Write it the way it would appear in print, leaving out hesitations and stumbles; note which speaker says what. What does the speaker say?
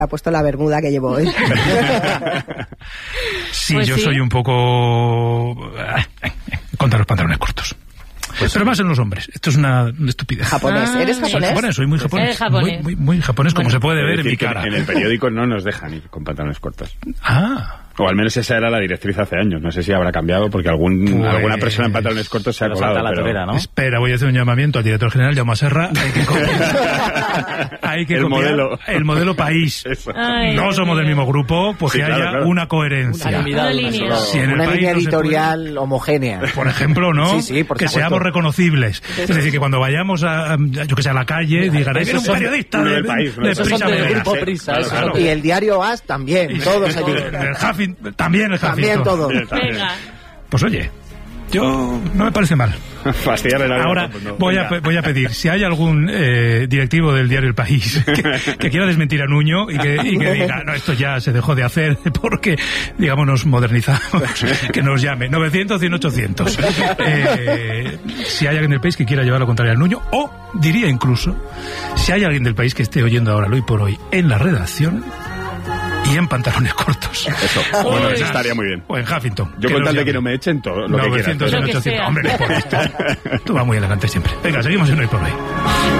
Speaker 1: ha puesto la bermuda que llevo hoy.
Speaker 2: Sí, pues yo soy un poco contra los pantalones cortos. Pues pero más en los hombres. Esto es una estupidez.
Speaker 1: ¿Japonés? ¿Eres japonés?
Speaker 2: Soy muy japonés. Muy japonés, como se puede ver en mi cara.
Speaker 3: En el periódico no nos dejan ir con pantalones cortos.
Speaker 2: O
Speaker 3: al menos esa era la directriz hace años. No sé si habrá cambiado porque alguna persona en pantalones cortos se ha colado.
Speaker 4: La torera, ¿no?
Speaker 2: Espera, voy a hacer un llamamiento al director general, Jaume Serra. Hay que copiar el modelo país. No somos del mismo grupo, pues que haya una coherencia.
Speaker 5: Una línea.
Speaker 2: Si en
Speaker 6: una
Speaker 2: el
Speaker 6: línea editorial homogénea.
Speaker 2: Por ejemplo, ¿no?
Speaker 6: Sí,
Speaker 2: que seamos reconocibles. Es decir, que cuando vayamos a la calle, digan, ahí viene un periodista del país.
Speaker 6: Prisa. Y el diario AS también, todos allí.
Speaker 2: El Huffington, también el Huffington.
Speaker 6: También todo.
Speaker 5: Venga.
Speaker 2: Pues oye, yo no me parece mal. Ahora voy a pedir, si hay algún directivo del diario El País que quiera desmentir a Nuño y que diga, no, esto ya se dejó de hacer porque, digamos, nos modernizamos, que nos llame 900 100 800. Si hay alguien del país que quiera llevar lo contrario al Nuño, o diría incluso, si hay alguien del país que esté oyendo ahora, hoy por hoy, en la redacción y en pantalones cortos.
Speaker 3: Eso, bueno, eso estaría muy bien.
Speaker 2: O en Huffington.
Speaker 3: Yo con tal de que no me echen todo lo
Speaker 2: 900
Speaker 3: que quieras.
Speaker 2: 800. Hombre, no por esto. Tú vas muy elegante siempre. Venga, seguimos en Hoy por Hoy.